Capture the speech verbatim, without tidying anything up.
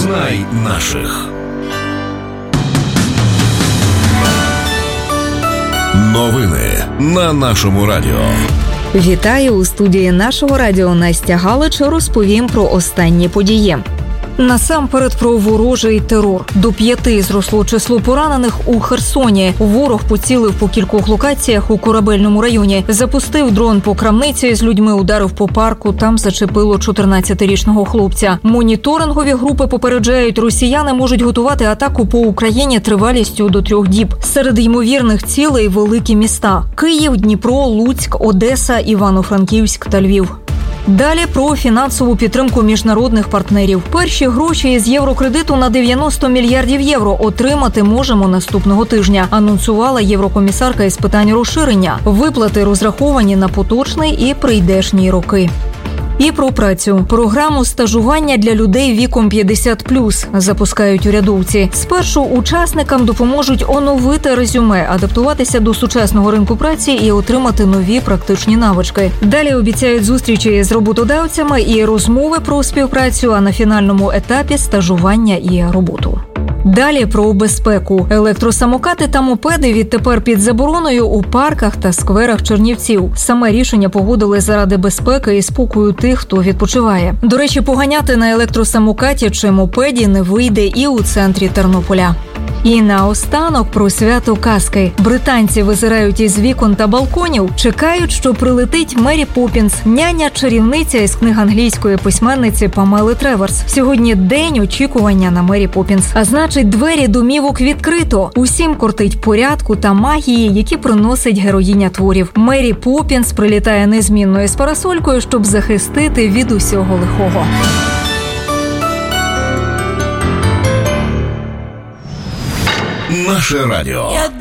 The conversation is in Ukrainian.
Знай наших. Новини на нашому радіо. Вітаю, у студії нашого радіо Настя Галич. Розповім про останні події. Насамперед про ворожий терор. До п'яти зросло число поранених у Херсоні. Ворог поцілив по кількох локаціях у Корабельному районі. Запустив дрон по крамниці, з людьми ударив по парку, там зачепило чотирнадцятирічного хлопця. Моніторингові групи попереджають, росіяни можуть готувати атаку по Україні тривалістю до трьох діб. Серед ймовірних цілей великі міста – Київ, Дніпро, Луцьк, Одеса, Івано-Франківськ та Львів. Далі про фінансову підтримку міжнародних партнерів. Перші гроші з єврокредиту на дев'яносто мільярдів євро отримати можемо наступного тижня, анонсувала єврокомісарка із питань розширення. Виплати розраховані на поточний і прийдешні роки. І про працю. Програму стажування для людей віком п'ятдесят плюс запускають урядовці. Спершу учасникам допоможуть оновити резюме, адаптуватися до сучасного ринку праці і отримати нові практичні навички. Далі обіцяють зустрічі з роботодавцями і розмови про співпрацю, а на фінальному етапі стажування і роботу. Далі про безпеку. Електросамокати та мопеди відтепер під забороною у парках та скверах Чернівців. Саме рішення погодили заради безпеки і спокою тих, хто відпочиває. До речі, поганяти на електросамокаті чи мопеді не вийде і у центрі Тернополя. І наостанок про свято казки. Британці визирають із вікон та балконів, чекають, що прилетить Мері Поппінс, няня-чарівниця із книг англійської письменниці Памели Треверс. Сьогодні день очікування на Мері Поппінс. А значить, двері домівок відкрито. Усім кортить порядку та магії, які приносить героїня творів. Мері Поппінс прилітає незмінною з парасолькою, щоб захистити від усього лихого. Наше радіо. Я